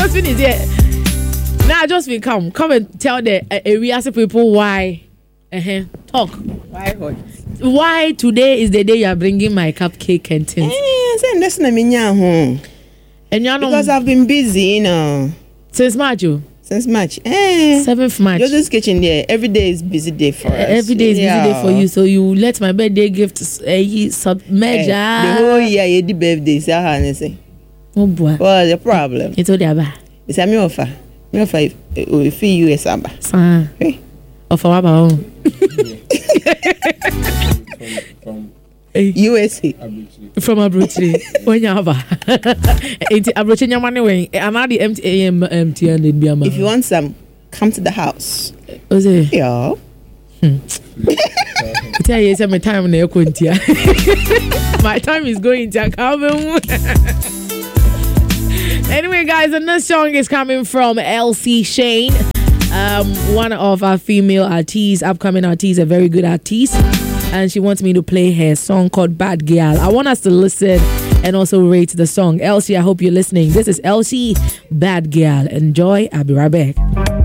Josephine is here. Now, Josephine, come and tell the areas people why. Talk. Why today is the day you are bringing my cupcake and things? Because I've been busy, you know. Since March, Since March. 7th March. Joseph's Kitchen there. Every day is busy day for us. Every day is busy day for you. So you let my birthday gift submerge. The whole year you did birthdays. Oh boy. What's the problem? It's all the other. It's a me offer if you US aba. Offer what about? From USA. From Abrotri. When you have Abrotri money when another MTN in Biama. If you want some, come to the house. Was it? Yeah. Tell you my time na ekontia. My time is going to come. Anyway, guys, and this song is coming from LC Shane, one of our female artists, upcoming artists, a very good artist, and she wants me to play her song called Bad Girl. I want us to listen and also rate the song. LC, I hope you're listening. This is LC, Bad Girl. Enjoy. I'll be right back.